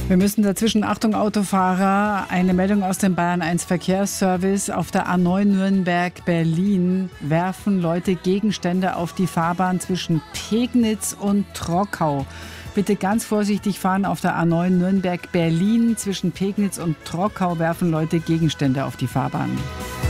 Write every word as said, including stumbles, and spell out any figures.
Wir müssen dazwischen, Achtung Autofahrer, eine Meldung aus dem Bayern eins Verkehrsservice. Auf der A neun Nürnberg-Berlin werfen Leute Gegenstände auf die Fahrbahn zwischen Pegnitz und Trockau. Bitte ganz vorsichtig fahren. Auf der A neun Nürnberg-Berlin zwischen Pegnitz und Trockau werfen Leute Gegenstände auf die Fahrbahn.